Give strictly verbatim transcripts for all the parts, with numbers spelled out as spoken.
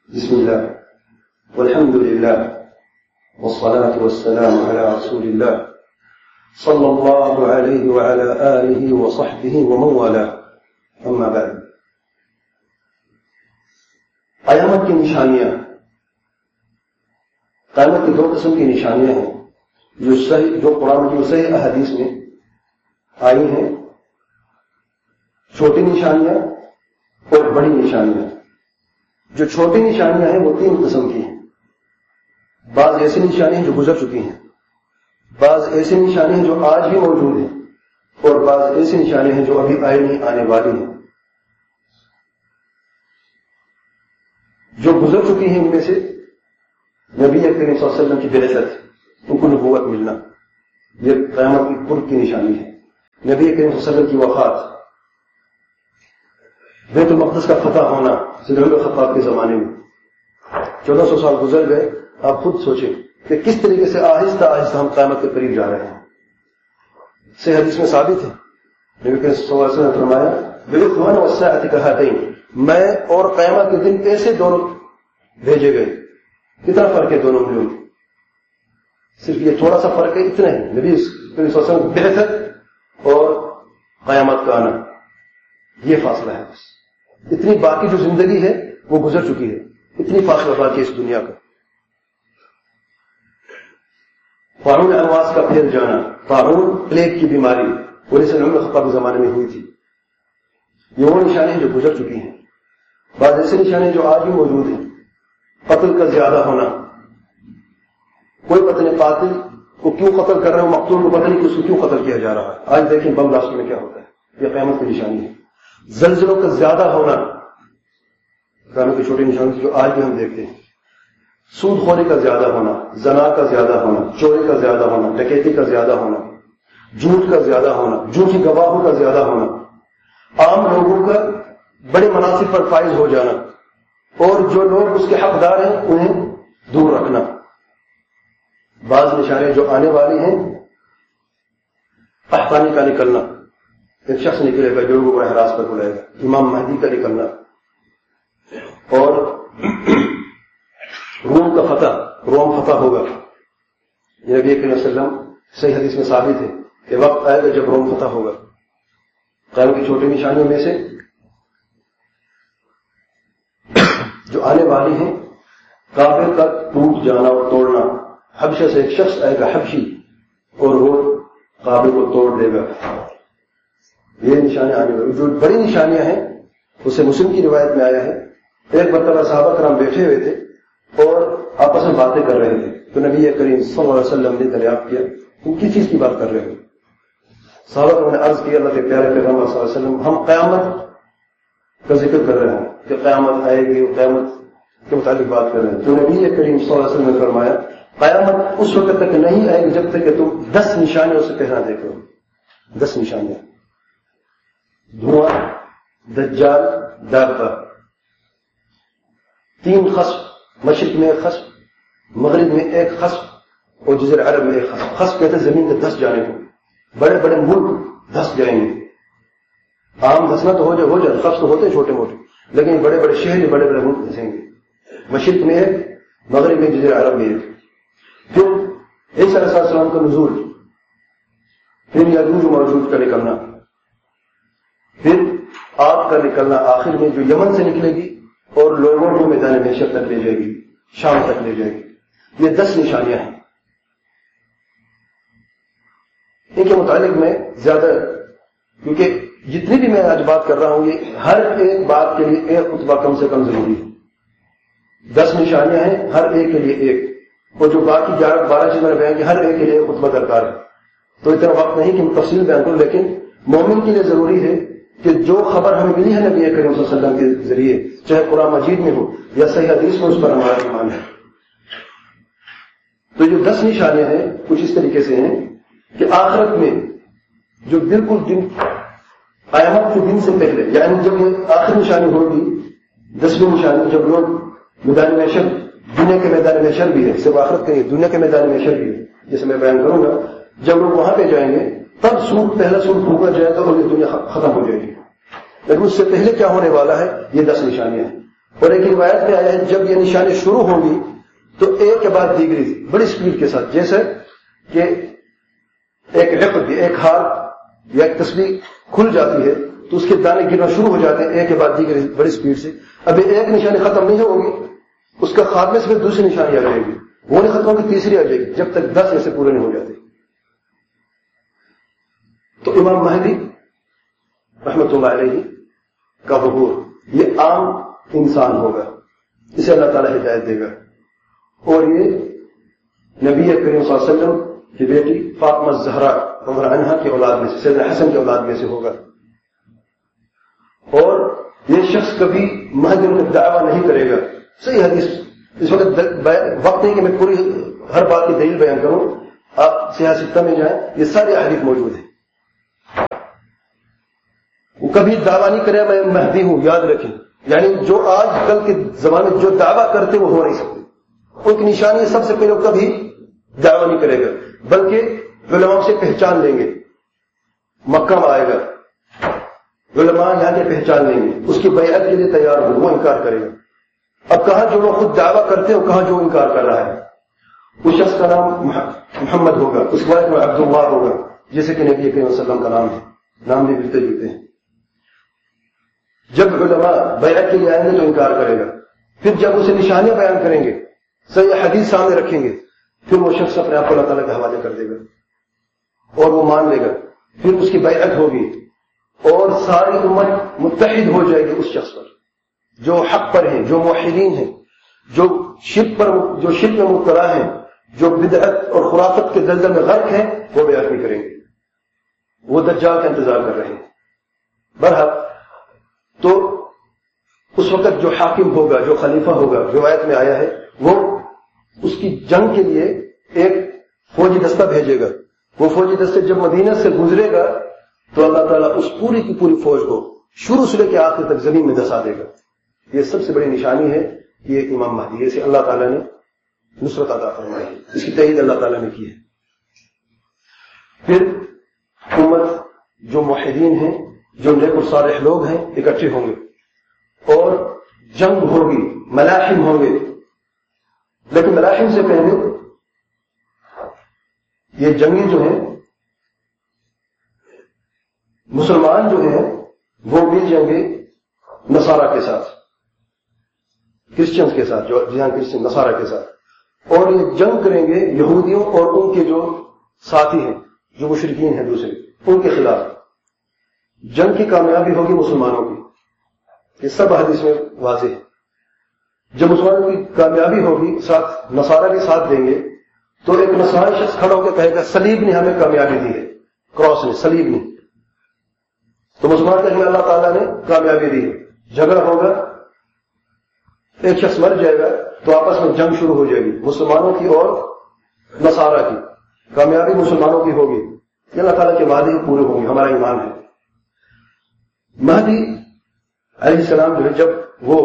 بسم الله والحمد لله والصلاة والسلام على رسول الله صلى الله عليه وعلى آله وصحبه ومن والاه اما بعد. قیامت کی نشانیاں، قیامت کی دو قسم کی نشانیاں ہیں جو صحیح جو قرآن کی صحیح احادیث میں آئی ہیں، چھوٹی نشانیاں اور بڑی نشانیاں. جو چھوٹی نشانیاں ہیں وہ تین قسم کی ہیں. بعض ایسی نشانیاں ہیں جو گزر چکی ہیں، بعض ایسی نشانیاں ہیں جو آج بھی موجود ہیں، اور بعض ایسی نشانیاں ہیں جو ابھی آئے نہیں، آنے والی ہیں. جو گزر چکی ہیں ان میں سے نبی کریم صلی اللہ علیہ وسلم کی بعثت، ان کو نبوت ملنا، یہ قیامت کی قرب کی نشانی ہے. نبی کریم صلی اللہ علیہ وسلم کی وفات، بیت المقدس کا فتح ہونا عمر بن الخطاب کے زمانے میں، چودہ سو سال گزر گئے. آپ خود سوچیں کہ کس طریقے سے آہستہ آہستہ ہم قیامت کے قریب جا رہے ہیں. صحیح حدیث میں ثابت ہے، نبی کریم صلی اللہ علیہ وسلم نے فرمایا بعثت والساعة كهاتين، میں اور قیامت کے دن ایسے دونوں بھیجے گئے. کتنا فرق ہے دونوں میں؟ صرف یہ تھوڑا سا فرق ہے، اتنا ہی. نبی صلی اللہ علیہ وسلم بعثت اور قیامت کا آنا، یہ فاصلہ ہے. بس اتنی باقی جو زندگی ہے وہ گزر چکی ہے، اتنی فاصلہ باقی ہے اس دنیا کا. طاعون امواس کا پھیل جانا، طاعون پلیگ کی بیماری پورے سے عمر بن الخطاب کے زمانے میں ہوئی تھی. یہ وہ نشانیاں جو گزر چکی ہیں. بعض ایسی نشانیاں جو آج بھی موجود ہیں، قتل کا زیادہ ہونا. کوئی پتہ نہیں قاتل کو کیوں قتل کر رہے ہیں، مقتول کو پتہ نہیں کہ اس کو کیوں قتل کیا جا رہا ہے. آج دیکھیں بم بلاسٹ میں کیا ہوتا ہے، یہ قیامت کی نشانی ہے. زلزلوں کا زیادہ ہونا، قیامت کی چھوٹی نشانی جو آج بھی ہم دیکھتے ہیں. سود خوری کا زیادہ ہونا، زنا کا زیادہ ہونا، چوری کا زیادہ ہونا، ڈکیتی کا زیادہ ہونا، جھوٹ کا زیادہ ہونا، جھوٹی گواہوں کا زیادہ ہونا، عام لوگوں کا بڑے مناصب پر فائز ہو جانا، اور جو لوگ اس کے حقدار ہیں انہیں دور رکھنا. بعض نشانیاں جو آنے والی ہیں، قحطانی کا نکلنا، ایک شخص نکلے گا جو لوگوں کو احراز پر بلائے گا. امام مہدی کا نکلنا، اور روم کا فتح، روم فتح ہوگا. یہ نبی کریم صلی اللہ علیہ وسلم صحیح حدیث میں ثابت ہے کہ وقت آئے گا جب روم فتح ہوگا. قیامت کی چھوٹی نشانیوں میں سے جو آنے والی ہیں، کعبے کا ٹوٹ جانا اور توڑنا. حبشہ سے ایک شخص آئے گا حبشی، اور وہ کعبے کو توڑ دے گا. یہ نشانیاں آنے والی. جو بڑی نشانیاں ہیں اسے مسلم کی روایت میں آیا ہے، ایک مرتبہ صحابہ کرام بیٹھے ہوئے تھے اور آپس میں باتیں کر رہے تھے، تو نبی کریم صلی اللہ علیہ وسلم نے دریافت کیا تم کس چیز کی بات کر رہے ہو. صحابہ کرام نے عرض کیا اللہ کے پیارے پیغمبر صلی اللہ علیہ وسلم ہم قیامت کا ذکر کر رہے ہیں کہ قیامت آئے گی، قیامت کے متعلق بات کر رہے ہیں. تو نبی کریم صلی اللہ علیہ وسلم نے فرمایا قیامت اس وقت تک نہیں آئے گی جب تک کہ تم دس نشانیوں سے پہنا دیکھو. دس نشانیاں: دھواں، دجال، دابہ. تین خسف، مشرق میں ایک خسف، مغرب میں ایک خسف، اور جزیرہ عرب میں ایک خسف. خسف کہتے ہیں زمین کے دھس جانے کو. بڑے بڑے ملک دھس جائیں گے. عام دھسنا تو ہو جائے ہو جائے خسف تو ہوتے ہیں چھوٹے موٹے، لیکن بڑے بڑے شہر، بڑے بڑے ملک دھسیں گے. مشرق میں ایک، مغرب میں جزیرہ عرب میں ایک. پھر عیسیٰ علیہ السلام کا نزول، پھر یاجوج و ماجوج کا نکلنا، پھر آگ کا نکلنا آخر میں جو یمن سے نکلے گی اور لوگوں کو میدان محشر تک لے جائے گی، شام تک لے جائے گی. یہ دس نشانیاں ہیں. ان کے متعلق میں زیادہ، کیونکہ جتنی بھی میں آج بات کر رہا ہوں یہ ہر ایک بات کے لیے ایک خطبہ کم سے کم ضروری ہے. دس نشانیاں ہیں، ہر ایک کے لیے ایک، اور جو باقی گیارہ بارہ چیزیں میں بیان کی ہر ایک کے لیے ایک خطبہ درکار ہے. تو اتنا وقت نہیں کہ ہم تفصیل بیان کروں، لیکن مومن کے لیے ضروری ہے کہ جو خبر ہمیں ملی ہے نبی کریم صلی اللہ علیہ وسلم کے ذریعے، چاہے قرآن مجید میں ہو یا صحیح حدیث میں، اس پر ہمارا ایمان ہے. تو جو دس نشانیاں ہیں کچھ اس طریقے سے ہیں کہ آخرت میں جو بالکل دن قیامت کے دن سے پہلے، یعنی جب یہ آخری نشانی ہوگی، دسویں نشانی، جب لوگ میدان محشر، دنیا کے میدان محشر بھی ہے، صرف آخرت کے دنیا کے میدان محشر بھی ہے جیسے میں بیان کروں گا، جب لوگ وہاں پہ جائیں گے تب سور پہلا سور پھونکا جائے گا اور یہ دنیا ختم ہو جائے گی. لیکن اس سے پہلے کیا ہونے والا ہے، یہ دس نشانیاں ہیں. اور ایک روایت میں آیا ہے جب یہ نشانی شروع ہوں گی تو ایک کے بعد دیگری بڑی سپیڈ کے ساتھ، جیسے کہ ایک رقب ایک ہار یا ایک تسبیح کھل جاتی ہے تو اس کے دانے گرنا شروع ہو جاتے ہیں ایک کے بعد دیگری بڑی سپیڈ سے. ابھی ایک نشانی ختم نہیں ہوگی، اس کا خاتمے سے پھر دوسری نشانی آ جائے گی، وہ نہیں ختم ہوگی تیسری آ جائے گی، جب تک دس ایسے پورے نہیں ہو جاتے. تو امام مہدی رحمت اللہ علیہ کا ظہور یہ عام انسان ہوگا، اسے اللہ تعالیٰ ہدایت دے گا، اور یہ نبی کریم صلی اللہ علیہ وسلم کی بیٹی فاطمہ الزہرا رضی اللہ عنہا کی اولاد میں سے، سیدنا حسن کی اولاد میں سے ہوگا. اور یہ شخص کبھی مہدی کا دعویٰ نہیں کرے گا. صحیح حدیث، اس وقت وقت نہیں کہ میں پوری ہر بات کی دلیل بیان کروں، آپ سیاہ ستہ میں جائیں یہ سارے احادیث موجود ہیں. وہ کبھی دعویٰ نہیں کرے میں مہدی ہوں، یاد رکھیں. یعنی جو آج کل کے زمانے میں جو دعویٰ کرتے وہ ہو نہیں سکتے، ان کی نشانی سب سے پہلے کبھی دعویٰ نہیں کرے گا، بلکہ علماء سے پہچان لیں گے. مکہ میں آئے گا، علماء یہاں کے پہچان لیں گے، اس کی بیعت کے لیے تیار ہو، وہ انکار کرے گا. اب کہاں جو لوگ خود دعویٰ کرتے ہیں کہاں جو انکار کر رہا ہے. اس شخص کا نام محمد ہوگا، اس کے بعد میں عبداللہ ہوگا، جیسے کہ نبی کریم صلی اللہ علیہ وسلم کا نام ہے، نام بھی ملتے جلتے ہیں. جب علماء بیعت کے لیے آئیں گے تو انکار کرے گا. پھر جب اسے نشانیاں بیان کریں گے، صحیح حدیث سامنے رکھیں گے، پھر وہ شخص اپنے آپ کو اللہ تعالیٰ کے حوالے کر دے گا اور وہ مان لے گا. پھر اس کی بیعت ہوگی اور ساری امت متحد ہو جائے گی اس شخص پر، جو حق پر ہیں، جو موحدین ہیں، جو شرک پر جو شرک میں مبتلا ہیں، جو بدعت اور خرافت کے دلدل میں غرق ہیں، وہ بیعت نہیں کریں گے. وہ دجال کا انتظار کر رہے ہیں. بہرحال تو اس وقت جو حاکم ہوگا، جو خلیفہ ہوگا، روایت میں آیا ہے، وہ اس کی جنگ کے لیے ایک فوجی دستہ بھیجے گا. وہ فوجی دستے جب مدینہ سے گزرے گا تو اللہ تعالیٰ اس پوری کی پوری فوج کو شروع سے لے کے آخر تک زمین میں دسا دے گا. یہ سب سے بڑی نشانی ہے یہ امام مہدی، اسے اللہ تعالیٰ نے نصرت عطا فرمائی ہے، اس کی تائید اللہ تعالیٰ نے کی ہے. پھر امت جو موحدین ہیں، جو نیک اور صالح لوگ ہیں، اکٹھے ہوں گے اور جنگ ہوگی، ملاحم ہوں گے. لیکن ملاحم سے پہلے یہ جنگی جو ہیں، مسلمان جو ہیں، وہ مل جائیں گے نصارہ کے ساتھ، کرسچنز کے ساتھ، جو جہاں کرسچن نصارہ کے ساتھ، اور یہ جنگ کریں گے یہودیوں اور ان کے جو ساتھی ہیں، جو مشرکین ہیں دوسرے، ان کے خلاف. جنگ کی کامیابی ہوگی مسلمانوں کی، یہ سب حدیث میں واضح ہے. جب مسلمانوں کی کامیابی ہوگی، ساتھ نصارہ بھی ساتھ دیں گے، تو ایک نصرانی شخص کھڑا ہو کے کہے گا صلیب نے ہمیں کامیابی دی ہے، کراس نے، صلیب نے. تو مسلمان کہیں گے اللہ تعالیٰ نے کامیابی دی ہے. جھگڑا ہوگا، ایک شخص مر جائے گا تو آپس میں جنگ شروع ہو جائے گی، مسلمانوں کی اور نصارہ کی. کامیابی مسلمانوں کی ہوگی. یہ اللہ تعالیٰ کے وعدے پورے ہوں گے، ہمارا ایمان ہے. مہدی علیہ السلام جو ہے، جب وہ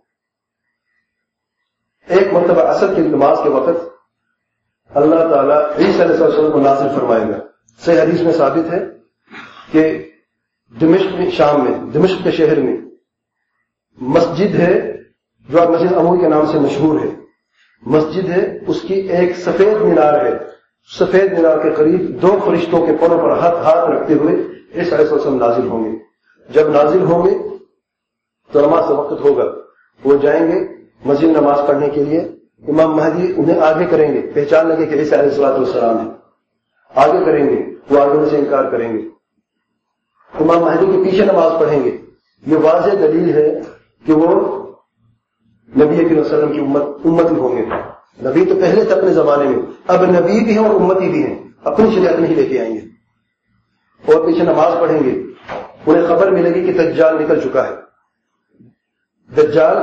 ایک مرتبہ عصر کی نماز کے وقت اللہ تعالیٰ عیسیٰ علیہ السلام کو نازل فرمائے گا. صحیح حدیث میں ثابت ہے کہ دمشق میں، شام میں، دمشق کے شہر میں مسجد ہے جو اب مسجد اموی کے نام سے مشہور ہے. مسجد ہے، اس کی ایک سفید مینار ہے. سفید مینار کے قریب دو فرشتوں کے پروں پر ہاتھ ہاتھ رکھتے ہوئے عیسیٰ علیہ السلام نازل ہوں گے. جب نازل ہوں گے تو نماز کا وقت ہوگا، وہ جائیں گے مسجد نماز پڑھنے کے لیے. امام مہدی انہیں آگے کریں گے، پہچان لگے کہ عیسیٰ علیہ السلام ہے، آگے کریں گے، وہ آگے سے انکار کریں گے. امام مہدی کے پیچھے نماز پڑھیں گے. یہ واضح دلیل ہے کہ وہ نبی کریم صلی اللہ علیہ وسلم کی امت امتی ہوں گے. نبی تو پہلے تھے اپنے زمانے میں، اب نبی بھی ہیں اور امتی بھی ہیں، اپنی شریعت نہیں لے کے آئیں گے اور پیچھے نماز پڑھیں گے. انہیں خبر ملے گی کہ دجال نکل چکا ہے. دجال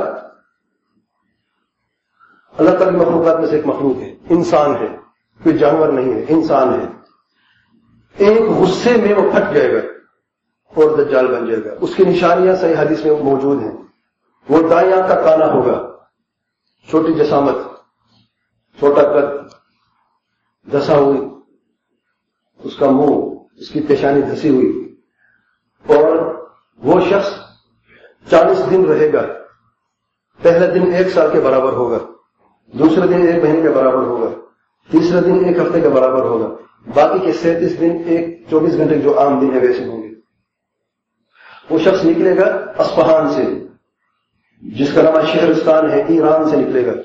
اللہ تعالی مخلوقات میں سے ایک مخلوق ہے، انسان ہے، کوئی جانور نہیں ہے، انسان ہے. ایک غصے میں وہ پھٹ جائے گا اور دجال بن جائے گا. اس کی نشانیاں صحیح حدیث میں موجود ہیں. وہ دائیں آنکھ کا کانا ہوگا، چھوٹی جسامت، چھوٹا قد، دھسا ہوئی اس کا منہ، اس کی پیشانی دھسی ہوئی. اور وہ شخص چالیس دن رہے گا. پہلا دن ایک سال کے برابر ہوگا، دوسرا دن ایک مہینے کے برابر ہوگا، تیسرا دن ایک ہفتے کے برابر ہوگا، باقی کے سینتیس دن ایک چوبیس گھنٹے جو عام دن ہے ویسے ہوں گے۔ وہ شخص نکلے گا اصفہان سے، جس کا نام شہرستان ہے، ایران سے نکلے گا،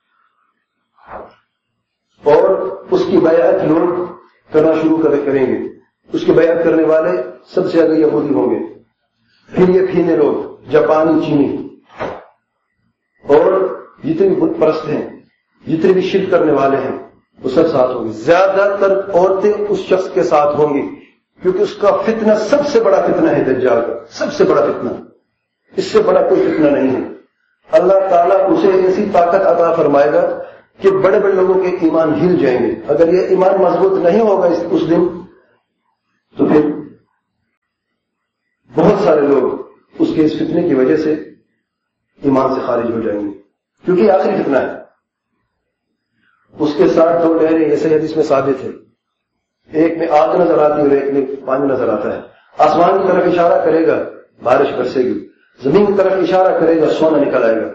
اور اس کی بیعت لوگ کرنا شروع کریں گے۔ اس کی بیعت کرنے والے سب سے زیادہ یہودی ہوں گے، پھر یہ پھینے لوگ، جاپانی، چینی، اور جتنے بھی بت پرست ہیں، جتنے بھی شرک کرنے والے ہیں، وہ سب ساتھ ہوں گے۔ زیادہ تر عورتیں اس شخص کے ساتھ ہوں گی، کیونکہ اس کا فتنہ سب سے بڑا فتنہ ہے، دجال کا سب سے بڑا فتنہ، اس سے بڑا کوئی فتنہ نہیں ہے۔ اللہ تعالیٰ اسے ایسی طاقت عطا فرمائے گا کہ بڑے بڑے لوگوں کے ایمان ہل جائیں گے۔ اگر یہ ایمان مضبوط نہیں ہوگا اس دن تو پھر بہت سارے لوگ اس کے اس فتنے کی وجہ سے ایمان سے خارج ہو جائیں گے، کیونکہ یہ آخری فتنہ ہے۔ اس کے ساتھ دو لہریں، یہ صحیح حدیث میں ثابت ہے، ایک میں آگ نظر آتی ہے اور ایک میں پانی نظر آتا ہے۔ آسمان کی طرف اشارہ کرے گا، بارش برسے گی، زمین کی طرف اشارہ کرے گا، سونا نکل آئے گا۔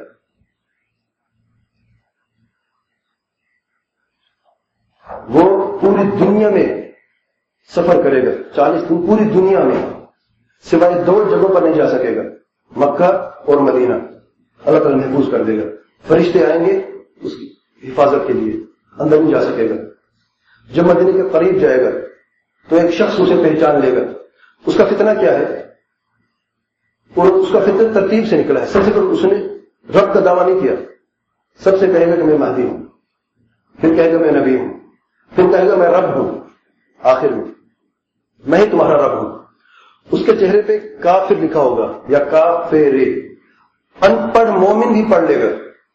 وہ پوری دنیا میں سفر کرے گا، چالیس دن پوری دنیا میں، سوائے دو جگہوں پر نہیں جا سکے گا، مکہ اور مدینہ۔ اللہ تعالیٰ محفوظ کر دے گا، فرشتے آئیں گے اس کی حفاظت کے لیے، اندر نہیں جا سکے گا۔ جب مدینے کے قریب جائے گا تو ایک شخص اسے پہچان لے گا۔ اس کا فتنہ کیا ہے؟ اور اس کا فتنہ ترتیب سے نکلا ہے۔ سب سے پہلے اس نے رب کا دعویٰ نہیں کیا، سب سے کہے گا کہ میں مہدی ہوں، پھر کہے گا میں نبی ہوں، پھر کہے گا میں رب ہوں، آخر میں میں ہی تمہارا رب ہوں۔ اس کے چہرے پہ کافر لکھا ہوگا یا کافر، ان پڑھ مومن بھی پڑھ لے گا،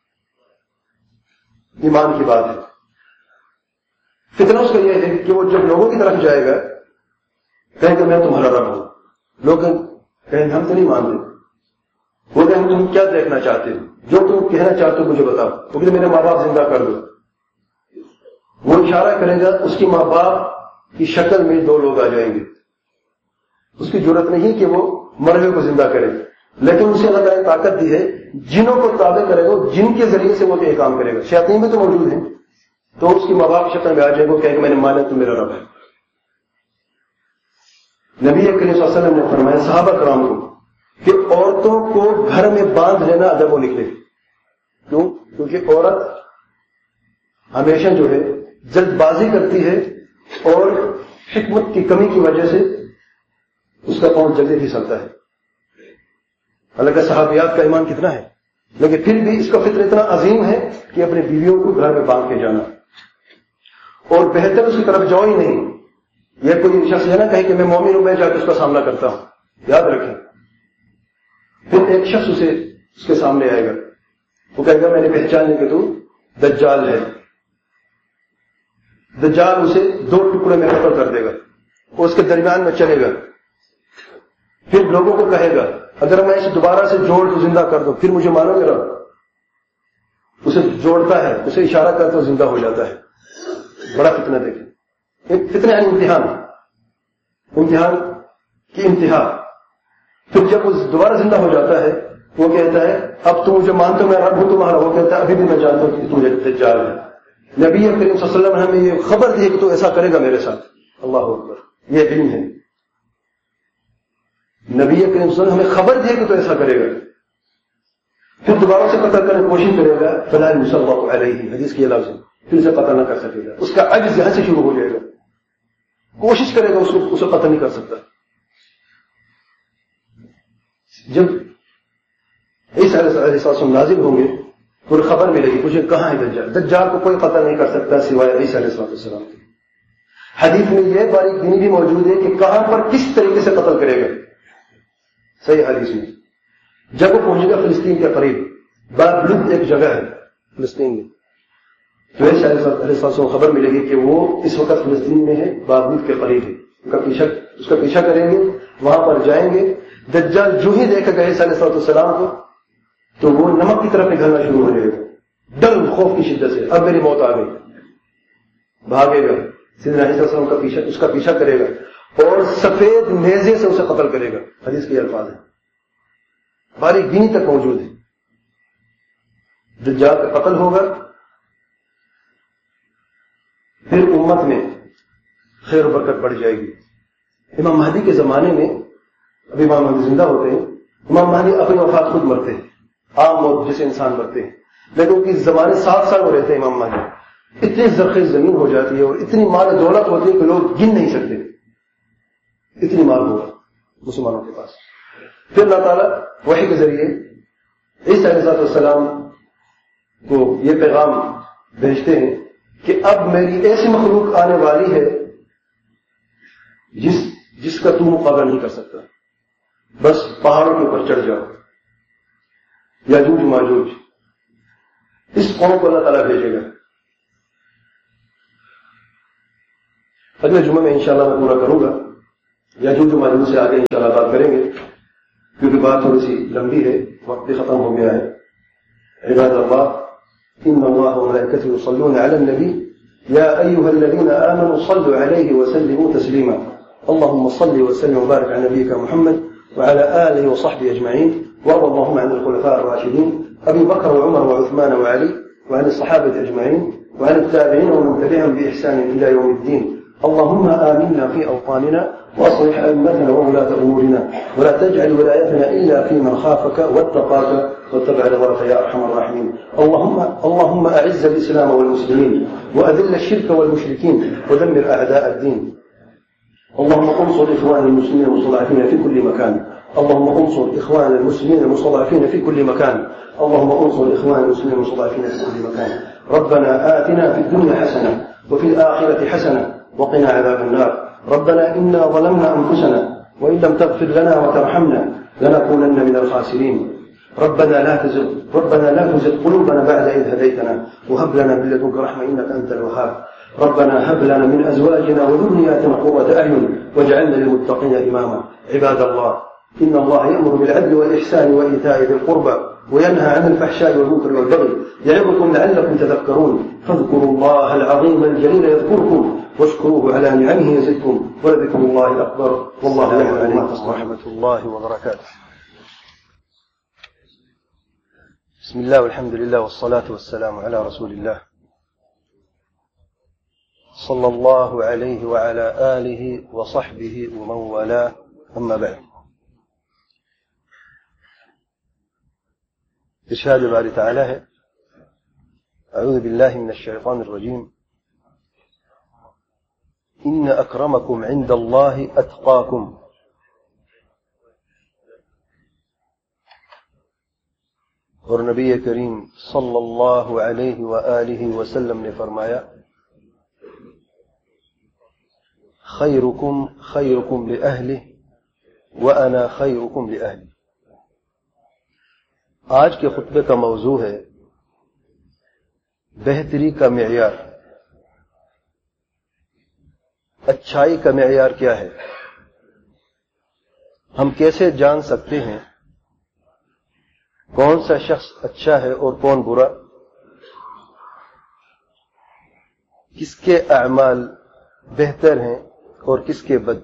ایمان کی بات ہے۔ فتنہ اس کا یہ ہے کہ وہ جب لوگوں کی طرف جائے گا کہیں کہ میں تمہارا رب ہوں، لوگ کہیں ہم تو نہیں مانتے، وہ کہیں تم کیا دیکھنا چاہتے ہو، جو تم کہنا چاہتے ہو مجھے بتاؤ، کیونکہ میرے ماں باپ زندہ کر دو۔ وہ اشارہ کرے گا، اس کی ماں باپ کی شکل میں دو لوگ آ جائیں گے۔ اس کی ضرورت نہیں کہ وہ مرے ہوئے کو زندہ کرے، لیکن اسے اللہ تعالیٰ نے طاقت دی ہے، جنوں کو تابع کرے گا، جن کے ذریعے سے وہ یہ کام کرے گا۔ شیاطین بھی تو موجود ہیں، تو اس کی ماں باپ کی شکل میں آ جائے گا، کہ میں نے مانا تو میرا رب ہے۔ نبی کریم صلی اللہ علیہ وسلم نے فرمایا صحابہ کرام کو کہ عورتوں کو گھر میں باندھ لینا ادب و نکلے۔ کیوں؟ کیونکہ عورت ہمیشہ جو ہے جلد بازی کرتی ہے، اور حکمت کی کمی کی وجہ سے اس کا پاؤں جلدی پھسلتا ہے۔ حالانکہ صحابیات کا ایمان کتنا ہے، لیکن پھر بھی اس کا فطر اتنا عظیم ہے کہ اپنی بیویوں کو گھر میں باندھ کے جانا، اور بہتر اس کی طرف جاؤ ہی نہیں۔ یہ کوئی شخص ہے نہ کہے کہ میں مومن ہوں، میں جا کے اس کا سامنا کرتا ہوں، یاد رکھیں۔ پھر ایک شخص اسے اس کے سامنے آئے گا، وہ کہے گا میں نے پہچان لی کہ تو دجال ہے۔ دجال اسے دو ٹکڑے میں قتل کر دے گا، اور اس کے درمیان میں چلے گا، پھر لوگوں کو کہے گا اگر میں اسے دوبارہ سے جوڑ تو زندہ کر دوں، پھر مجھے مانو گے؟ رب اسے جوڑتا ہے، اسے اشارہ کرتا ہے، زندہ ہو جاتا ہے۔ بڑا فتنہ دیکھیں، ایک فتنہ یعنی امتحان، امتحان کی انتہا۔ پھر جب وہ دوبارہ زندہ ہو جاتا ہے، وہ کہتا ہے اب تم مجھے مانتے ہو میں رب ہوں تمہارا؟ وہ کہتا ہے ابھی بھی میں جانتا ہوں کہ تم دجال ہے۔ نبی کریم صلی اللہ علیہ وسلم نے ہمیں یہ خبر دی کہ تو ایسا کرے گا میرے ساتھ۔ اللہ اکبر، یہ علم ہے۔ نبی کریم صلی اللہ علیہ وسلم ہمیں خبر دی کہ تو ایسا کرے گا، پھر دوبارہ سے قتل کرنے کی کوشش کرے گا، فلا یصلى علیہ، حدیث کی لفظ ہے، پھر اسے قتل نہ کر سکے گا۔ اس کا عجز یہاں سے شروع ہو جائے گا، کوشش کرے گا اس کو اسے قتل نہیں کر سکتا۔ جب عیسیٰ علیہ السلام نازل ہوں گے تو خبر ملے گی مجھے کہاں ہے دجال۔ دجال کو کوئی قتل نہیں کر سکتا سوائے عیسیٰ علیہ السلام کے۔ حدیث میں یہ باریک بینی بھی موجود ہے کہ کہاں پر کس طریقے سے قتل کرے گا، صحیح حدیث میں۔ جب وہ پہنچے گا فلسطین کے قریب، بابلد ایک جگہ ہے فلسطین میں، تو عیسیٰ علیہ السلام کو خبر ملے گی کہ وہ اس وقت فلسطین میں ہے، بابلد کے قریب ہے۔ اس کا پیچھا اس کا پیچھا کریں گے، وہاں پر جائیں گے۔ دجال جو ہی دیکھے گا عیسیٰ علیہ السلام کو تو وہ نمک کی طرف نکلنا شروع ہو جائے گا، ڈر خوف کی شدت سے، اب میری موت آ گئی، بھاگے گا، سیدنا عیسیٰ علیہ السلام کا پیچھا اس کا پیچھا کرے گا اور سفید نیزے سے اسے قتل کرے گا۔ حدیث کے الفاظ ہیں، باریک بینی تک موجود ہے۔ دجال کا قتل ہوگا، پھر امت میں خیر و برکت بڑھ جائے گی۔ امام مہدی کے زمانے میں، اب امام مہدی زندہ ہوتے ہیں، امام مہدی اپنی وفات خود مرتے ہیں، عام موت جیسے انسان مرتے ہیں، لیکن ان کی زمانے سات سال وہ رہتے ہیں امام مہدی، اتنی زرخیز زمین ہو جاتی ہے اور اتنی مال دولت ہوتی ہے کہ لوگ گن نہیں سکتے، اتنی مال ہوگا مسلمانوں کے پاس۔ پھر اللہ تعالیٰ وحی کے ذریعے عیسیٰ علیہ السلام کو یہ پیغام بھیجتے ہیں کہ اب میری ایسی مخلوق آنے والی ہے جس جس کا تو مقابلہ نہیں کر سکتا، بس پہاڑوں کے اوپر چڑھ جاؤ، یاجوج ماجوج، اس قوم کو اللہ تعالیٰ بھیجے گا۔ اگلے جمعے میں انشاءاللہ میں پورا کروں گا، یاجوج ماجوج سے آگے انشاءاللہ بات کریں گے، کیونکہ بات تھوڑی سی لمبی ہے، وقت بھی ختم ہو گیا ہے۔ عباد اللہ، ان اللہ وملائکته یصلون علی النبی یا ایها الذین آمنوا صلوا علیہ وسلموا تسلیما اللهم صل وسلم وبارك على نبيك محمد وعلى آله وصحبه أجمعين، وارض اللهم عن الخلفاء الراشدين أبي بكر وعمر وعثمان وعلي وعن الصحابة أجمعين وعن التابعين ومن تبعهم بإحسان إلى يوم الدين. اللهم آمنا في أوطاننا وأصلح أئمتنا وولاة أمورنا ولا تجعل ولايتنا إلا في من خافك واتقاك واتبع رضاك يا أرحم الراحمين. اللهم اللهم أعز الإسلام والمسلمين وأذل الشرك والمشركين ودمر أعداء الدين. اللهم انصر إخوان المسلمين المستضعفين في كل مكان. اللهم انصر إخوان المسلمين المستضعفين في كل مكان. اللهم انصر إخوان المسلمين المستضعفين في كل مكان. ربنا آتنا في الدنيا حسنة وفي الآخرة حسنة وقنا عذاب النار. ربنا إنا ظلمنا أنفسنا وإن لم تغفر لنا وترحمنا لنكونن من الخاسرين. ربنا لا تزغ ربنا لا تزغ قلوبنا بعد إذ هديتنا وهب لنا من لدنك رحمة إنك أنت الوهاب. ربنا هب لنا من أزواجنا وذرياتنا قرة أعين واجعلنا للمتقين إماما. عباد الله، إن الله يأمر بالعدل والإحسان وإيتاء ذي القربى وينهى عن الفحشاء والمنكر والبغي يعظكم لعلكم تذكرون. فاذكروا الله العظيم الجليل يذكركم واشكروه على نعمه يزدكم ولذكر الله أكبر والله يعلم ما تصنعون. ورحمة الله وبركاته. بسم الله والحمد لله والصلاة والسلام على رسول الله صلى الله عليه وعلى آله وصحبه ومن والاه. أما بعد، ارشاد باری تعالی ہے، اعوذ باللہ من الشیطان الرجیم، ان اکرمکم عند اللہ اتقاکم. اور نبی کریم صلی اللہ علیہ وآلہ وسلم نے فرمایا، خیرکم خیرکم لأہلہ وأنا خیرکم لأہلی. آج کے خطبے کا موضوع ہے بہتری کا معیار. اچھائی کا معیار کیا ہے؟ ہم کیسے جان سکتے ہیں کون سا شخص اچھا ہے اور کون برا؟ کس کے اعمال بہتر ہیں اور کس کے بد؟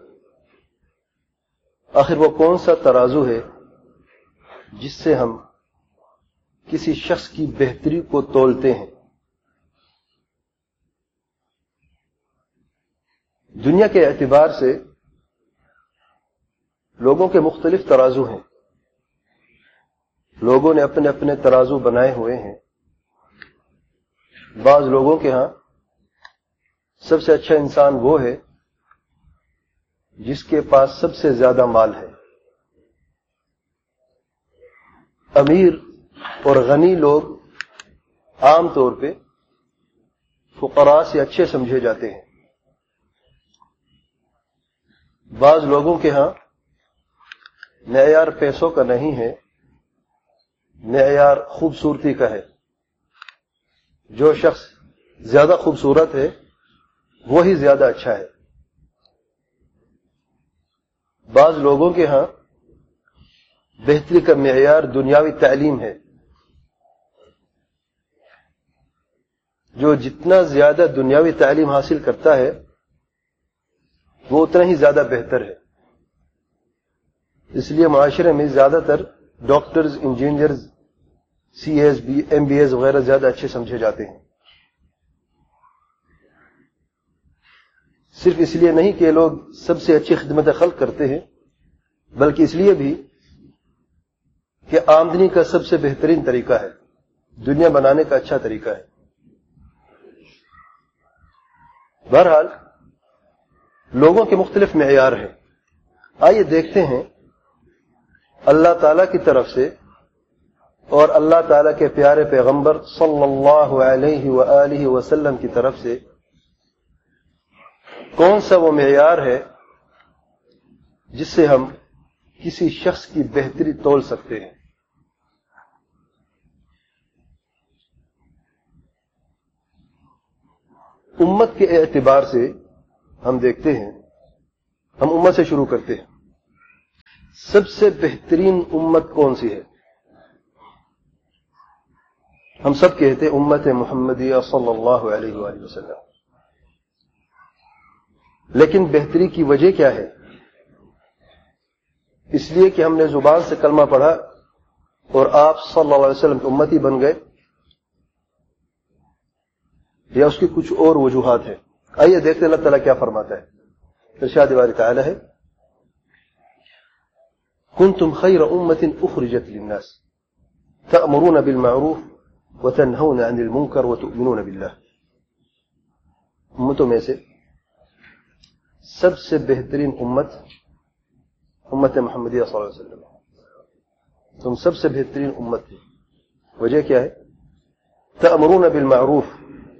آخر وہ کون سا ترازو ہے جس سے ہم کسی شخص کی بہتری کو تولتے ہیں؟ دنیا کے اعتبار سے لوگوں کے مختلف ترازو ہیں. لوگوں نے اپنے اپنے ترازو بنائے ہوئے ہیں. بعض لوگوں کے ہاں سب سے اچھا انسان وہ ہے جس کے پاس سب سے زیادہ مال ہے. امیر اور غنی لوگ عام طور پہ فقراء سے اچھے سمجھے جاتے ہیں. بعض لوگوں کے ہاں معیار پیسوں کا نہیں ہے، معیار خوبصورتی کا ہے. جو شخص زیادہ خوبصورت ہے وہی زیادہ اچھا ہے. بعض لوگوں کے ہاں بہتری کا معیار دنیاوی تعلیم ہے. جو جتنا زیادہ دنیاوی تعلیم حاصل کرتا ہے وہ اتنا ہی زیادہ بہتر ہے. اس لیے معاشرے میں زیادہ تر ڈاکٹرز، انجینئرز، سی as B M B as وغیرہ زیادہ اچھے سمجھے جاتے ہیں. صرف اس لیے نہیں کہ یہ لوگ سب سے اچھی خدمت خلق کرتے ہیں، بلکہ اس لیے بھی کہ آمدنی کا سب سے بہترین طریقہ ہے، دنیا بنانے کا اچھا طریقہ ہے. بہرحال لوگوں کے مختلف معیار ہیں. آئیے دیکھتے ہیں اللہ تعالی کی طرف سے اور اللہ تعالی کے پیارے پیغمبر صلی اللہ علیہ وآلہ وسلم کی طرف سے کون سا وہ معیار ہے جس سے ہم کسی شخص کی بہتری تول سکتے ہیں. امت کے اعتبار سے ہم دیکھتے ہیں، ہم امت سے شروع کرتے ہیں. سب سے بہترین امت کون سی ہے؟ ہم سب کہتے ہیں امت محمدیہ صلی اللہ علیہ وآلہ وسلم. لیکن بہتری کی وجہ کیا ہے؟ اس لیے کہ ہم نے زبان سے کلمہ پڑھا اور آپ صلی اللہ علیہ وسلم کی امتی بن گئے، یا اس کی کچھ اور وجوہات ہیں؟ آئیے دیکھتے ہیں اللہ تعالیٰ کیا فرماتا ہے. ارشاد باری تعالی ہے کنتم خیر امت اخرجت للناس تأمرون بالمعروف وتنہون عن المنکر وتؤمنون باللہ. امتوں میں سے سب سے بہترین امت امت محمدیہ صلی اللہ علیہ وسلم. تم سب سے بہترین امت تھی. وجہ کیا ہے؟ تأمرون بالمعروف،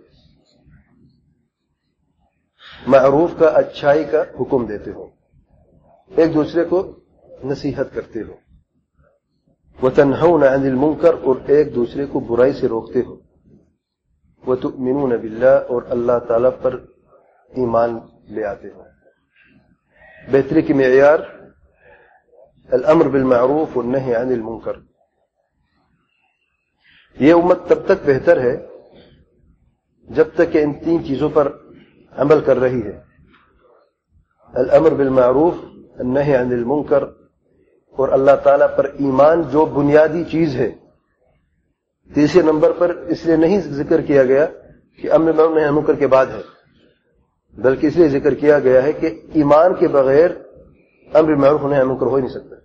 معروف کا، اچھائی کا حکم دیتے ہو، ایک دوسرے کو نصیحت کرتے ہو. وتنہون عن المنکر، اور ایک دوسرے کو برائی سے روکتے ہو. وتؤمنون باللہ، اور اللہ تعالی پر ایمان لے آتے ہو. بہتری کی معیار الامر بالمعروف والنہی عن المنکر. یہ امت تب تک بہتر ہے جب تک کہ ان تین چیزوں پر عمل کر رہی ہے، الامر بالمعروف، النہی عن المنکر، اور اللہ تعالیٰ پر ایمان جو بنیادی چیز ہے. تیسرے نمبر پر اس لیے نہیں ذکر کیا گیا کہ امر بالمعروف نہی عن المنکر کے بعد ہے، بلکہ اس لیے ذکر کیا گیا ہے کہ ایمان کے بغیر امر بالمعروف نہی عن المنکر ہو ہی نہیں سکتا.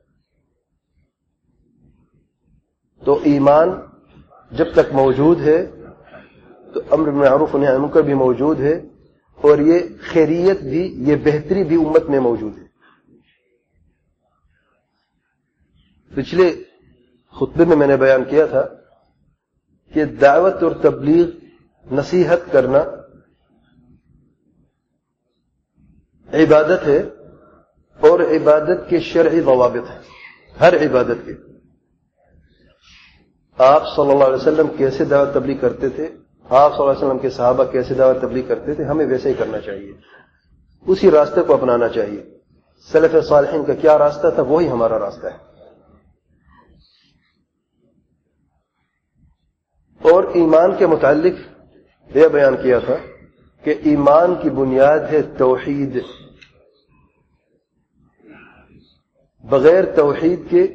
تو ایمان جب تک موجود ہے تو امر بالمعروف نہی عن المنکر بھی موجود ہے، اور یہ خیریت بھی، یہ بہتری بھی امت میں موجود ہے. پچھلے خطبے میں میں نے بیان کیا تھا کہ دعوت اور تبلیغ، نصیحت کرنا عبادت ہے، اور عبادت کے شرعی ضوابط ہیں. ہر عبادت کے. آپ صلی اللہ علیہ وسلم کیسے دعوت تبلیغ کرتے تھے، آپ صلی اللہ علیہ وسلم کے صحابہ کیسے دعوت تبلیغ کرتے تھے، ہمیں ویسے ہی کرنا چاہیے، اسی راستے کو اپنانا چاہیے. سلف صالحین کا کیا راستہ تھا، وہی ہمارا راستہ ہے. اور ایمان کے متعلق یہ بیان کیا تھا کہ ایمان کی بنیاد ہے توحید. بغیر توحید کے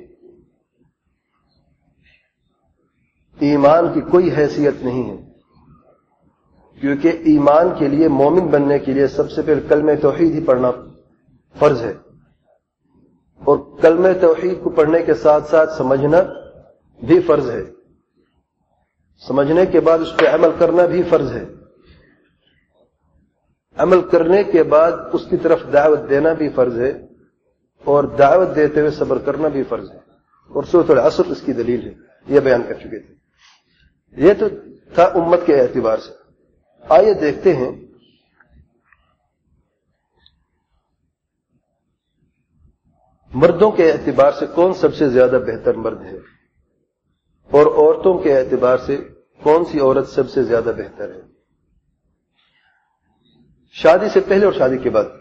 ایمان کی کوئی حیثیت نہیں ہے، کیونکہ ایمان کے لیے، مومن بننے کے لیے سب سے پہلے کلمہ توحید ہی پڑھنا فرض ہے، اور کلمہ توحید کو پڑھنے کے ساتھ ساتھ سمجھنا بھی فرض ہے. سمجھنے کے بعد اس پہ عمل کرنا بھی فرض ہے. عمل کرنے کے بعد اس کی طرف دعوت دینا بھی فرض ہے، اور دعوت دیتے ہوئے صبر کرنا بھی فرض ہے. اور سورۃ العصر اس کی دلیل ہے، یہ بیان کر چکے تھے. یہ تو تھا امت کے اعتبار سے. آئیے دیکھتے ہیں مردوں کے اعتبار سے کون سب سے زیادہ بہتر مرد ہے، اور عورتوں کے اعتبار سے کون سی عورت سب سے زیادہ بہتر ہے. شادی سے پہلے اور شادی کے بعد.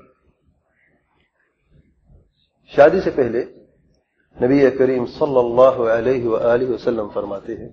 شادی سے پہلے نبی کریم صلی اللہ علیہ وآلہ وسلم فرماتے ہیں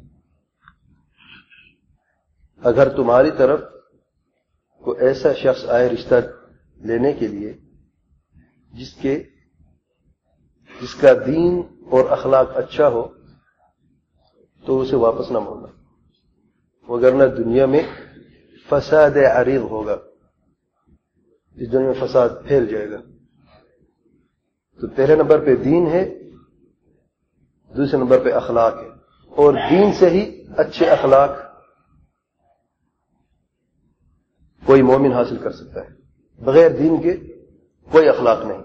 اگر تمہاری طرف کوئی ایسا شخص آئے رشتہ لینے کے لیے جس کے جس کا دین اور اخلاق اچھا ہو، تو اسے واپس نہ موڑنا، وگرنہ دنیا میں فساد عریض ہوگا، اس دنیا میں فساد پھیل جائے گا۔ تو پہلے نمبر پہ دین ہے، دوسرے نمبر پہ اخلاق ہے، اور دین سے ہی اچھے اخلاق کوئی مومن حاصل کر سکتا ہے، بغیر دین کے کوئی اخلاق نہیں۔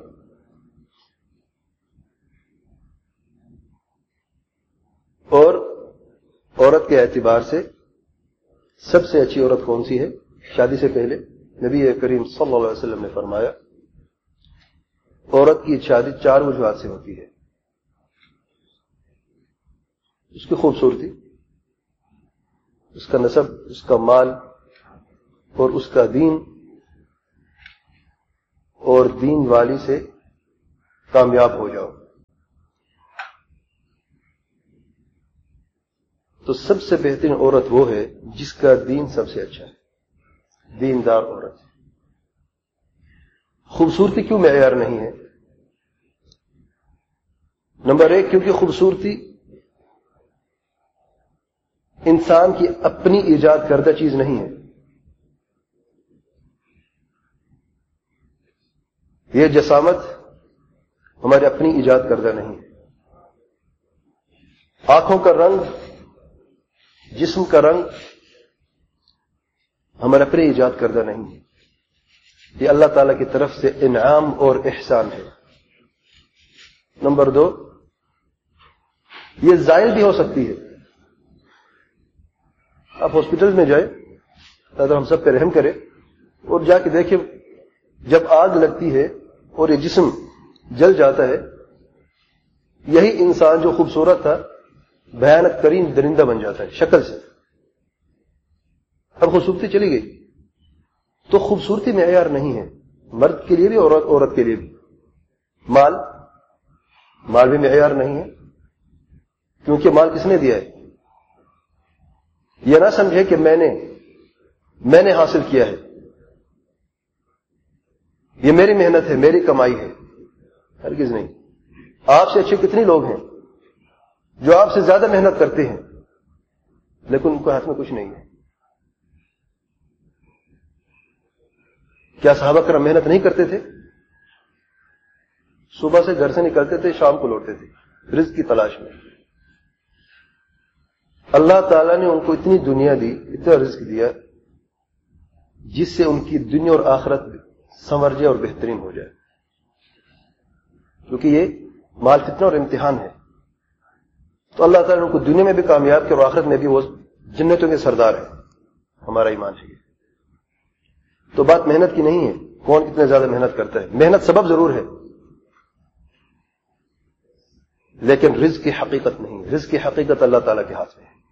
اور عورت کے اعتبار سے سب سے اچھی عورت کون سی ہے؟ شادی سے پہلے نبی کریم صلی اللہ علیہ وسلم نے فرمایا عورت کی شادی چار وجوہات سے ہوتی ہے: اس کی خوبصورتی، اس کا نسب، اس کا مال، اور اس کا دین، اور دین والی سے کامیاب ہو جاؤ۔ تو سب سے بہترین عورت وہ ہے جس کا دین سب سے اچھا ہے، دیندار عورت۔ خوبصورتی کیوں معیار نہیں ہے؟ نمبر ایک، کیونکہ خوبصورتی انسان کی اپنی ایجاد کردہ چیز نہیں ہے، یہ جسامت ہماری اپنی ایجاد کردہ نہیں ہے۔ آنکھوں کا رنگ، جسم کا رنگ ہمارے اپنے ایجاد کردہ نہیں ہے، یہ اللہ تعالی کی طرف سے انعام اور احسان ہے۔ نمبر دو، یہ زائل بھی ہو سکتی ہے۔ آپ ہاسپٹل میں جائیں، اللہ ہم سب پہ رحم کرے، اور جا کے دیکھیں جب آگ لگتی ہے اور یہ جسم جل جاتا ہے، یہی انسان جو خوبصورت تھا بھیانک ترین درندہ بن جاتا ہے شکل سے۔ اب خوبصورتی چلی گئی۔ تو خوبصورتی معیار نہیں ہے، مرد کے لیے بھی اور عورت کے لیے بھی۔ مال مال بھی معیار نہیں ہے، کیونکہ مال کس نے دیا ہے؟ یہ نہ سمجھے کہ میں نے میں نے حاصل کیا ہے، یہ میری محنت ہے، میری کمائی ہے، ہرگز نہیں۔ آپ سے اچھے کتنے لوگ ہیں جو آپ سے زیادہ محنت کرتے ہیں لیکن ان کو ہاتھ میں کچھ نہیں ہے۔ کیا صحابہ کرام محنت نہیں کرتے تھے؟ صبح سے گھر سے نکلتے تھے، شام کو لوٹتے تھے رزق کی تلاش میں۔ اللہ تعالیٰ نے ان کو اتنی دنیا دی، اتنا رزق دیا جس سے ان کی دنیا اور آخرت سنور جائے اور بہترین ہو جائے، کیونکہ یہ مال فتنہ اور امتحان ہے۔ تو اللہ تعالیٰ نے ان کو دنیا میں بھی کامیاب کیا اور آخرت میں بھی وہ جنتوں کے سردار ہیں۔ ہمارا ایمان ہے۔ تو بات محنت کی نہیں ہے، کون کتنے زیادہ محنت کرتا ہے۔ محنت سبب ضرور ہے لیکن رزق کی حقیقت نہیں، رزق کی حقیقت اللہ تعالیٰ کے ہاتھ میں ہے۔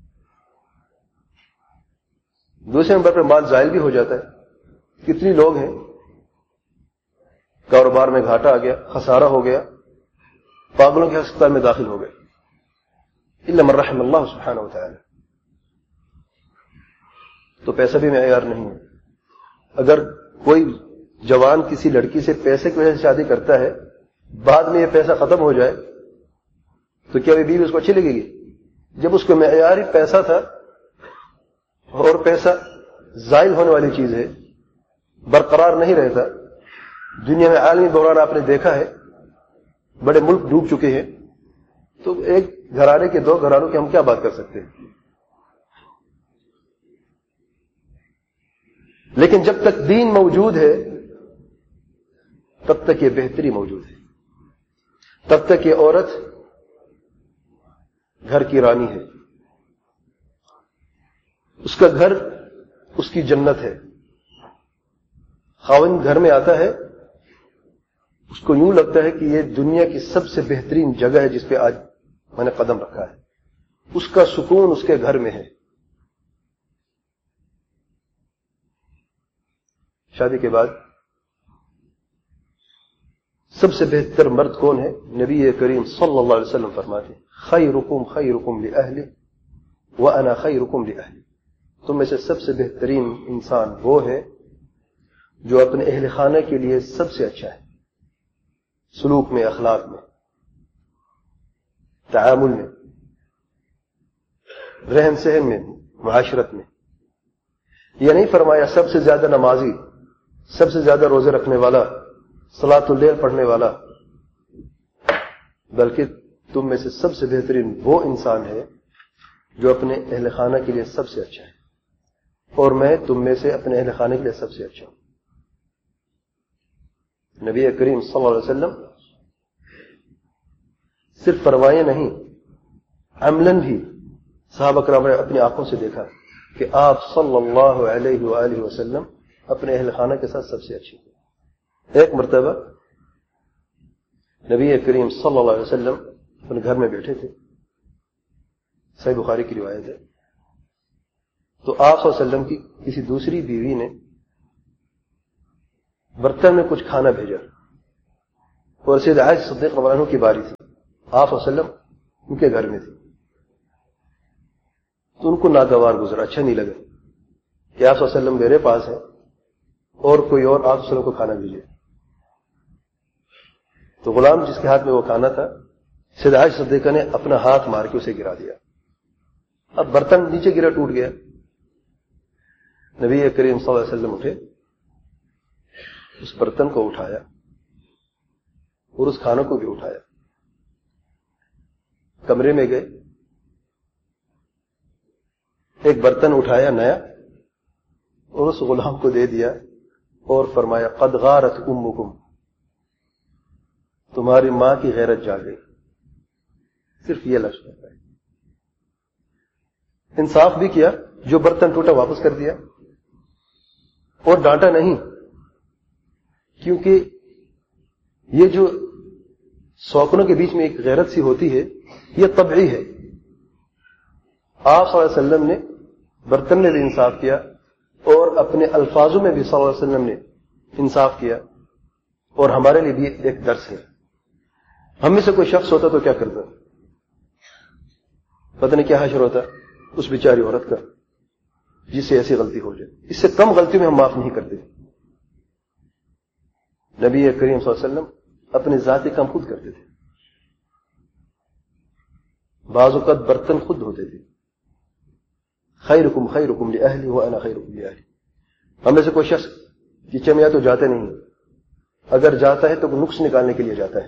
دوسرے نمبر پر مال زائل بھی ہو جاتا ہے۔ کتنی لوگ ہیں کاروبار میں گھاٹا آ گیا، خسارہ ہو گیا، پاگلوں کے ہسپتال میں داخل ہو گئے، الا من رحم اللہ سبحانہ وتعالی۔ تو پیسہ بھی معیار نہیں ہے۔ اگر کوئی جوان کسی لڑکی سے پیسے کی وجہ سے شادی کرتا ہے، بعد میں یہ پیسہ ختم ہو جائے تو کیا وہ بیوی اس کو اچھی لگے گی؟ جب اس کو معیاری پیسہ تھا، اور پیسہ زائل ہونے والی چیز ہے، برقرار نہیں رہتا۔ دنیا میں عالمی بحران آپ نے دیکھا ہے، بڑے ملک ڈوب چکے ہیں، تو ایک گھرانے کے دو گھرانوں کی ہم کیا بات کر سکتے ہیں؟ لیکن جب تک دین موجود ہے تب تک یہ بہتری موجود ہے، تب تک یہ عورت گھر کی رانی ہے، اس کا گھر اس کی جنت ہے۔ خاوند گھر میں آتا ہے، اس کو یوں لگتا ہے کہ یہ دنیا کی سب سے بہترین جگہ ہے جس پہ آج میں نے قدم رکھا ہے، اس کا سکون اس کے گھر میں ہے۔ شادی کے بعد سب سے بہتر مرد کون ہے؟ نبی کریم صلی اللہ علیہ وسلم فرماتے ہیں خیرکم خیرکم لأہلہ وانا خیرکم لأہلی۔ تم میں سے سب سے بہترین انسان وہ ہے جو اپنے اہل خانہ کے لیے سب سے اچھا ہے، سلوک میں، اخلاق میں، تعامل میں۔ رہن سہن میں، معاشرت میں. یہ نہیں فرمایا سب سے زیادہ نمازی، سب سے زیادہ روزے رکھنے والا، صلاۃ اللیل پڑھنے والا، بلکہ تم میں سے سب سے بہترین وہ انسان ہے جو اپنے اہل خانہ کے لیے سب سے اچھا ہے، اور میں تم میں سے اپنے اہل خانہ کے لیے سب سے اچھا ہوں. نبی کریم صلی اللہ علیہ وسلم صرف فرمائے نہیں، عملاً بھی صحابہ کرام نے اپنی آنکھوں سے دیکھا کہ آپ صلی اللہ علیہ وآلہ وسلم اپنے اہل خانہ کے ساتھ سب سے اچھے ہیں. ایک مرتبہ نبی کریم صلی اللہ علیہ وسلم اپنے گھر میں بیٹھے تھے، صحیح بخاری کی روایت ہے. تو آپ صلی اللہ علیہ وسلم کی کسی دوسری بیوی نے برتن میں کچھ کھانا بھیجا، اور سید عائشہ صدیقہ رضی اللہ عنہا کی باری تھی. آپ صلی اللہ علیہ وسلم ان کے گھر میں تھے، تو ان کو ناگوار گزرا، اچھا نہیں لگا کہ آپ صلی اللہ علیہ وسلم میرے پاس ہیں اور کوئی اور آپ صلی اللہ علیہ وسلم کو کھانا بھیجے. تو غلام جس کے ہاتھ میں وہ کھانا تھا، سید عائشہ صدیقہ نے اپنا ہاتھ مار کے اسے گرا دیا. اب برتن نیچے گرا، ٹوٹ گیا. نبی کریم صلی اللہ علیہ وسلم اٹھے، اس برتن کو اٹھایا اور اس کھانے کو بھی اٹھایا، کمرے میں گئے، ایک برتن اٹھایا نیا اور اس غلام کو دے دیا اور فرمایا قد غارت امکم، تمہاری ماں کی غیرت جا گئی. صرف یہ لفظ ہے. انصاف بھی کیا، جو برتن ٹوٹا واپس کر دیا اور ڈانٹا نہیں، کیونکہ یہ جو سوکنوں کے بیچ میں ایک غیرت سی ہوتی ہے یہ طبعی ہے. آپ صلی اللہ علیہ وسلم نے برتن میں بھی انصاف کیا اور اپنے الفاظوں میں بھی صلی اللہ علیہ وسلم نے انصاف کیا، اور ہمارے لیے بھی ایک درس ہے. ہم میں سے کوئی شخص ہوتا تو کیا کرتا؟ پتہ نہیں کیا حشر ہوتا اس بیچاری عورت کا جس سے ایسی غلطی ہو جائے. اس سے کم غلطی میں ہم معاف نہیں کرتے. نبی کریم صلی اللہ علیہ وسلم اپنے ذاتی کام خود کرتے تھے. بعض اوقات برتن خود دھوتے تھے. خیرکم خیرکم لأہلی وانا خیرکم لأہلی. ہم میں سے کوئی شخص کچن میں تو جاتے نہیں، اگر جاتا ہے تو نقص نکالنے کے لیے جاتا ہے.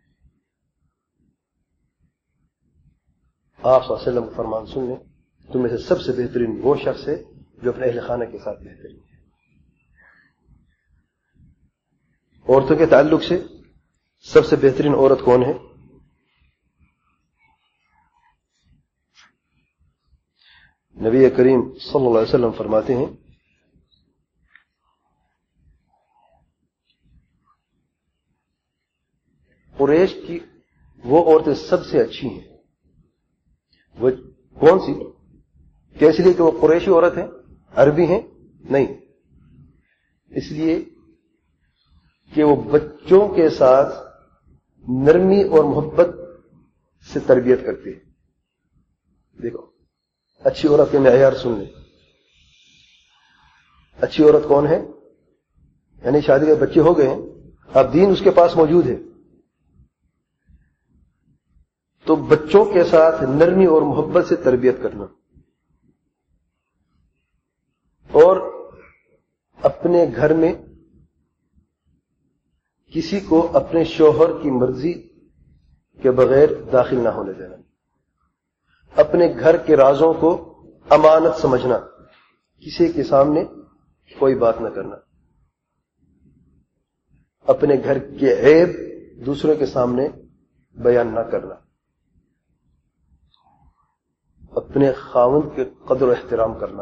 آپ صلی اللہ علیہ وسلم کا فرمان سن لیں، تم میں سے سب سے بہترین وہ شخص ہے جو اپنے اہل خانہ کے ساتھ بہترین ہے. عورتوں کے تعلق سے سب سے بہترین عورت کون ہے؟ نبی کریم صلی اللہ علیہ وسلم فرماتے ہیں قریش کی وہ عورتیں سب سے اچھی ہیں. وہ کون سی؟ کیس لیے کہ وہ قریشی عورت ہیں، عربی ہیں؟ نہیں، اس لیے کہ وہ بچوں کے ساتھ نرمی اور محبت سے تربیت کرتی ہے. دیکھو اچھی عورت کے معیار سن لیں. اچھی عورت کون ہے؟ یعنی شادی کے بچے ہو گئے ہیں، اب دین اس کے پاس موجود ہے، تو بچوں کے ساتھ نرمی اور محبت سے تربیت کرنا، اور اپنے گھر میں کسی کو اپنے شوہر کی مرضی کے بغیر داخل نہ ہونے دینا، اپنے گھر کے رازوں کو امانت سمجھنا، کسی کے سامنے کوئی بات نہ کرنا، اپنے گھر کے عیب دوسروں کے سامنے بیان نہ کرنا، اپنے خاوند کے قدر و احترام کرنا.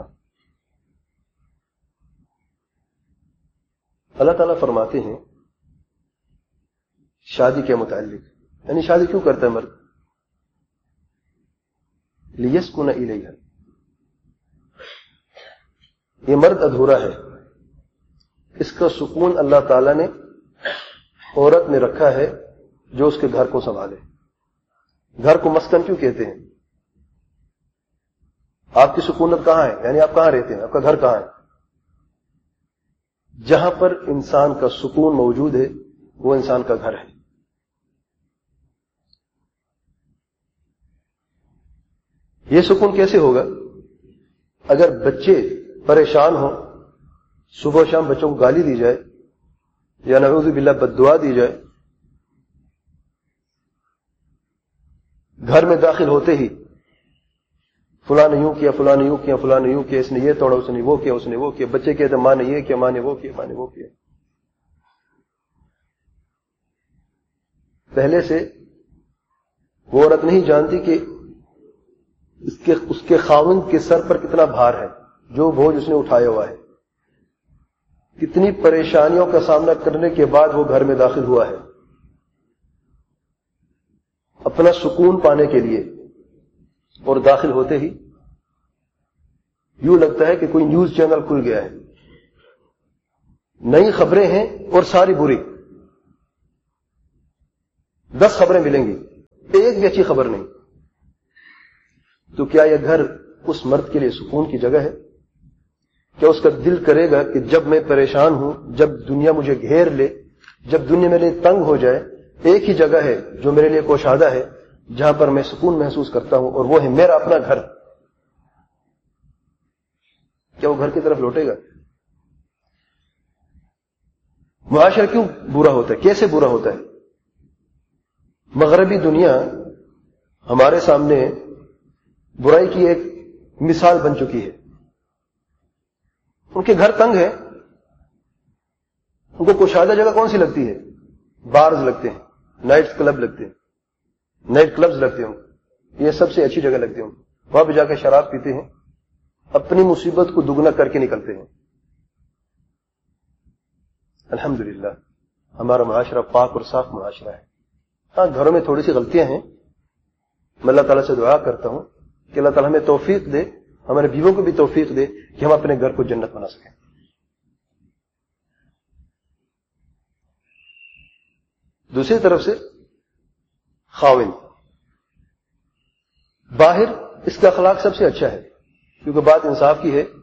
اللہ تعالیٰ فرماتے ہیں شادی کے متعلق، یعنی شادی کیوں کرتا ہے مرد؟ لیسکن الیہا. یہ مرد ادھورا ہے، اس کا سکون اللہ تعالیٰ نے عورت میں رکھا ہے جو اس کے گھر کو سنبھالے. گھر کو مسکن کیوں کہتے ہیں؟ آپ کی سکونت کہاں ہے؟ یعنی آپ کہاں رہتے ہیں؟ آپ کا گھر کہاں ہے؟ جہاں پر انسان کا سکون موجود ہے وہ انسان کا گھر ہے. یہ سکون کیسے ہوگا؟ اگر بچے پریشان ہوں، صبح و شام بچوں کو گالی دی جائے یا نعوذ باللہ بد دعا دی جائے، گھر میں داخل ہوتے ہی فلاں نے یوں کیا، فلاں نے یوں کیا، فلاں نے یوں کیا، اس نے یہ توڑا، اس نے وہ کیا، اس نے وہ کیا، بچے کہتے ماں نے یہ کیا، ماں نے وہ کیا، ماں نے وہ کیا. پہلے سے وہ عورت نہیں جانتی کہ اس کے اس کے خاوند کے سر پر کتنا بھار ہے، جو بوجھ اس نے اٹھایا ہوا ہے، کتنی پریشانیوں کا سامنا کرنے کے بعد وہ گھر میں داخل ہوا ہے اپنا سکون پانے کے لیے. اور داخل ہوتے ہی یوں لگتا ہے کہ کوئی نیوز چینل کھل گیا ہے، نئی خبریں ہیں اور ساری بری. دس خبریں ملیں گی، ایک بھی اچھی خبر نہیں. تو کیا یہ گھر اس مرد کے لیے سکون کی جگہ ہے؟ کیا اس کا دل کرے گا کہ جب میں پریشان ہوں، جب دنیا مجھے گھیر لے، جب دنیا میرے لیے تنگ ہو جائے، ایک ہی جگہ ہے جو میرے لیے کوشادہ ہے، جہاں پر میں سکون محسوس کرتا ہوں، اور وہ ہے میرا اپنا گھر. کیا وہ گھر کی طرف لوٹے گا؟ معاشرہ کیوں برا ہوتا ہے؟ کیسے برا ہوتا ہے؟ مغربی دنیا ہمارے سامنے برائی کی ایک مثال بن چکی ہے. ان کے گھر تنگ ہے، ان کو کشادہ جگہ کون سی لگتی ہے؟ بارز لگتے ہیں، نائٹ کلب لگتے ہیں، نائٹ کلبز لگتے ہیں، یہ سب سے اچھی جگہ لگتی ہیں. وہاں پہ جا کے شراب پیتے ہیں، اپنی مصیبت کو دگنا کر کے نکلتے ہیں. الحمدللہ ہمارا معاشرہ پاک اور صاف معاشرہ ہے. ہاں گھروں میں تھوڑی سی غلطیاں ہیں. میں اللہ تعالیٰ سے دعا کرتا ہوں کہ اللہ تعالیٰ ہمیں توفیق دے، ہمارے بیووں کو بھی توفیق دے کہ ہم اپنے گھر کو جنت بنا سکیں. دوسری طرف سے خاوند، باہر اس کا اخلاق سب سے اچھا ہے، کیونکہ بات انصاف کی ہے.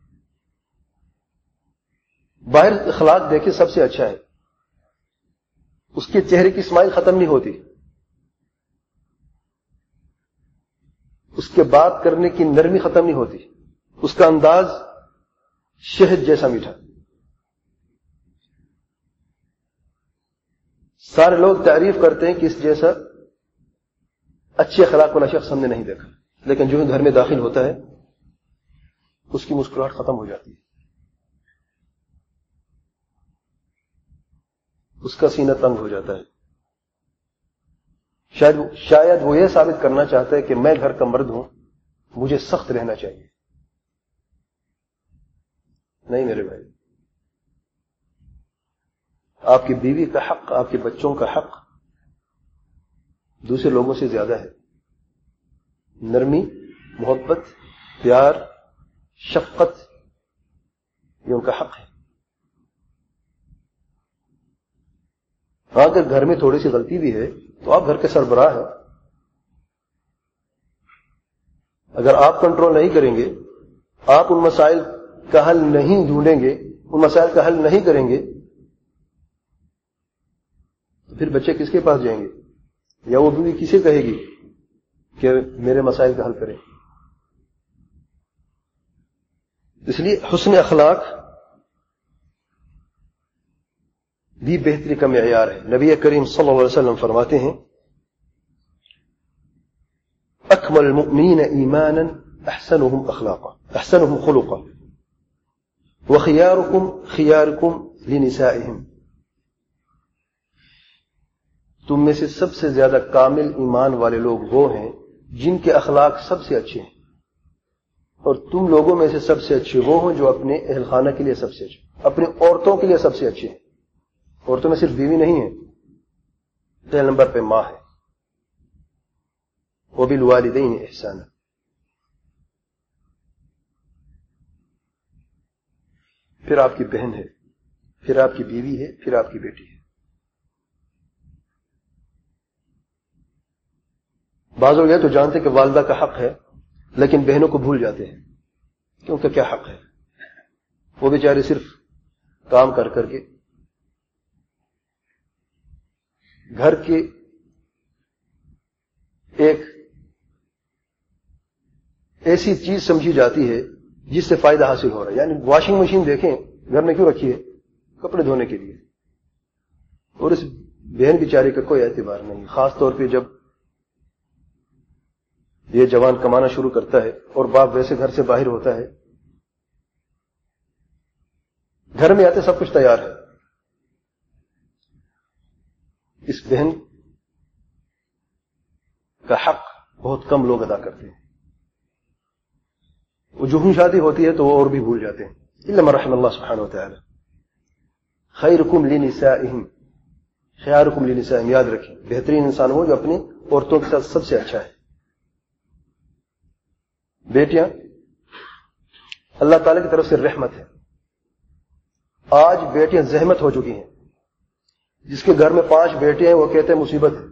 باہر اخلاق دیکھے سب سے اچھا ہے، اس کے چہرے کی اسمائل ختم نہیں ہوتی، اس کے بات کرنے کی نرمی ختم نہیں ہوتی، اس کا انداز شہد جیسا میٹھا. سارے لوگ تعریف کرتے ہیں کہ اس جیسا اچھے اخلاق والا شخص ہم نے نہیں دیکھا، لیکن جو ہی گھر میں داخل ہوتا ہے اس کی مسکراہٹ ختم ہو جاتی ہے، اس کا سینہ تنگ ہو جاتا ہے. شاید شاید وہ یہ ثابت کرنا چاہتا ہے کہ میں گھر کا مرد ہوں، مجھے سخت رہنا چاہیے. نہیں میرے بھائی، آپ کی بیوی کا حق، آپ کے بچوں کا حق دوسرے لوگوں سے زیادہ ہے. نرمی، محبت، پیار، شفقت، یہ ان کا حق ہے. ہاں اگر گھر میں تھوڑی سی غلطی بھی ہے تو آپ گھر کے سربراہ ہیں. اگر آپ کنٹرول نہیں کریں گے، آپ ان مسائل کا حل نہیں ڈھونڈیں گے، ان مسائل کا حل نہیں کریں گے، تو پھر بچے کس کے پاس جائیں گے؟ یا وہ بیوی کسے کہے گی کہ میرے مسائل کا حل کریں؟ اس لیے حسن اخلاق بھی بہتری کا معیار ہے. نبی کریم صلی اللہ علیہ وسلم فرماتے ہیں اکمل المؤمنین ایمانا احسنهم اخلاقا احسنهم خلقا وخياركم خياركم لنسائهم. تم میں سے سب سے زیادہ کامل ایمان والے لوگ وہ ہیں جن کے اخلاق سب سے اچھے ہیں، اور تم لوگوں میں سے سب سے اچھے وہ ہیں جو اپنے اہل خانہ کے لیے سب سے اچھے، اپنی عورتوں کے لیے سب سے اچھے ہیں. عورتوں میں صرف بیوی نہیں ہے، پہلے نمبر پہ ماں ہے. وبالوالدین احسانا. پھر آپ کی بہن ہے، پھر آپ کی بیوی ہے، پھر آپ کی بیٹی ہے. بعض لوگ یہ تو جانتے کہ والدہ کا حق ہے، لیکن بہنوں کو بھول جاتے ہیں کہ ان کا کیا حق ہے. وہ بیچارے صرف کام کر کر کے گھر کے ایک ایسی چیز سمجھی جاتی ہے جس سے فائدہ حاصل ہو رہا ہے. یعنی واشنگ مشین دیکھیں گھر میں کیوں رکھی ہے؟ کپڑے دھونے کے لیے. اور اس بہن بیچاری کا کوئی اعتبار نہیں، خاص طور پہ جب یہ جوان کمانا شروع کرتا ہے اور باپ ویسے گھر سے باہر ہوتا ہے. گھر میں آتے سب کچھ تیار ہے. اس بہن کا حق بہت کم لوگ ادا کرتے ہیں. وہ جو شادی ہوتی ہے تو وہ اور بھی بھول جاتے ہیں. الا من رحم اللہ سبحانہ وتعالی. خیرکم لنسائہم خیارکم لنسائہم. یاد رکھیں بہترین انسان وہ جو اپنی عورتوں کے ساتھ سب سے اچھا ہے. بیٹیاں اللہ تعالی کی طرف سے رحمت ہے. آج بیٹیاں زحمت ہو چکی ہیں. جس کے گھر میں پانچ بیٹے ہیں وہ کہتے ہیں مصیبت ہے.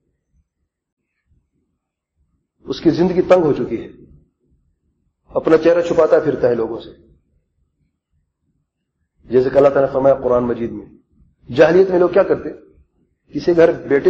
اس کی زندگی تنگ ہو چکی ہے، اپنا چہرہ چھپاتا پھرتا ہے لوگوں سے. جیسے کہ اللہ تعالیٰ نے فرمایا قرآن مجید میں، جاہلیت میں لوگ کیا کرتے؟ کسی گھر بیٹے